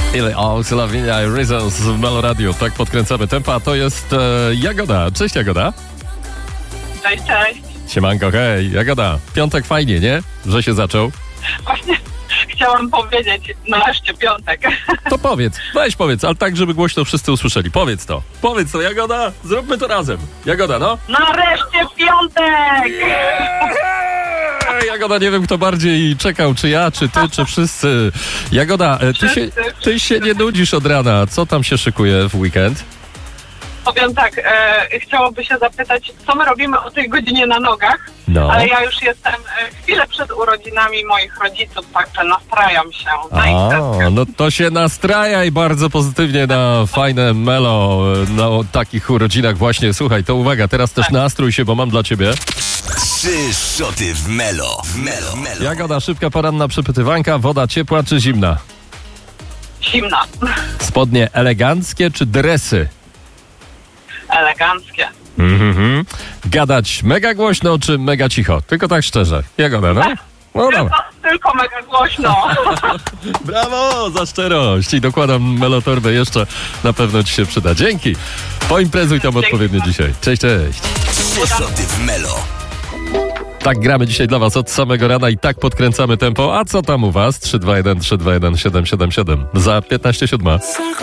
Ile Slavinia Reasons w Melo Radio. Tak podkręcamy tempa, a to jest Jagoda. Cześć Jagoda. Cześć, cześć. Siemanko, hej. Jagoda, piątek fajnie, nie? Że się zaczął. Właśnie chciałam powiedzieć, nareszcie piątek. To powiedz, ale tak, żeby głośno wszyscy usłyszeli. Powiedz to, Jagoda, zróbmy to razem. Jagoda, no. Nareszcie piątek! Jagoda, nie wiem kto bardziej czekał, czy ja, czy ty, czy wszyscy. Jagoda, ty się nie nudzisz od rana. Co tam się szykuje w weekend? Powiem tak, chciałoby się zapytać, co my robimy o tej godzinie na nogach, No. ale ja już jestem chwilę przed urodzinami moich rodziców, także nastrajam się na imprezkę. No to się nastrajaj bardzo pozytywnie na fajne melo, na takich urodzinach właśnie. Słuchaj, to uwaga, teraz też nastrój się, bo mam dla ciebie. 3 szoty w Melo. Jagoda, szybka poranna przepytywanka, woda ciepła czy zimna? Zimna, Spodnie eleganckie czy dresy? eleganckie. Gadać mega głośno czy mega cicho? Tylko tak szczerze. Jagoda, no? No dobra. Tylko mega głośno. Brawo za szczerość i dokładam melotorbę jeszcze, na pewno ci się przyda. Dzięki. Poimprezuj tam odpowiednio dzisiaj. Cześć, cześć. 3 szoty w Melo. Tak gramy dzisiaj dla was od samego rana i tak podkręcamy tempo. A co tam u was? 321 321 777. Za 15:07.